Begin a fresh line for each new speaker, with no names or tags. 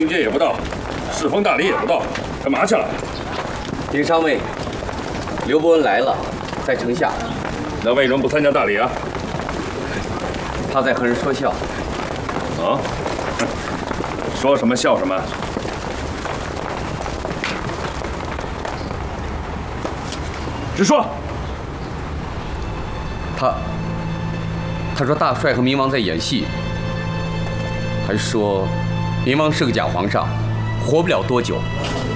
军阶也不到，侍奉大礼也不到，干嘛去了？
禀上尉，刘伯温来了，在城下。
那为什么不参加大礼啊？
他在和人说笑。
啊？说什么笑什么？直说。
他说大帅和明王在演戏，还说明王是个假皇上，活不了多久。